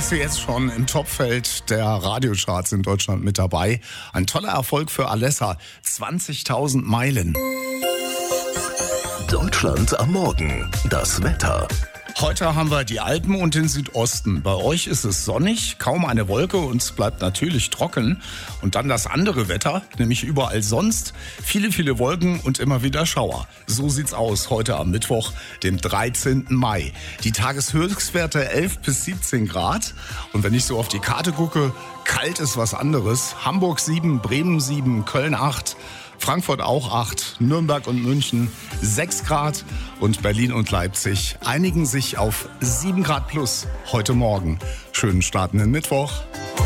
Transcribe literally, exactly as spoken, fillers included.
ist sie jetzt schon im Topfeld der Radiocharts in Deutschland mit dabei. Ein toller Erfolg für Alessa. zwanzigtausend Meilen. Deutschland am Morgen. Das Wetter. Heute haben wir die Alpen und den Südosten. Bei euch ist es sonnig, kaum eine Wolke und es bleibt natürlich trocken. Und dann das andere Wetter, nämlich überall sonst. Viele, viele Wolken und immer wieder Schauer. So sieht's aus heute am Mittwoch, dem dreizehnten Mai. Die Tageshöchstwerte elf bis siebzehn Grad. Und wenn ich so auf die Karte gucke, kalt ist was anderes. Hamburg sieben, Bremen sieben, Köln acht. Frankfurt auch acht, Nürnberg und München sechs Grad und Berlin und Leipzig einigen sich auf sieben Grad plus heute Morgen. Schönen startenden Mittwoch.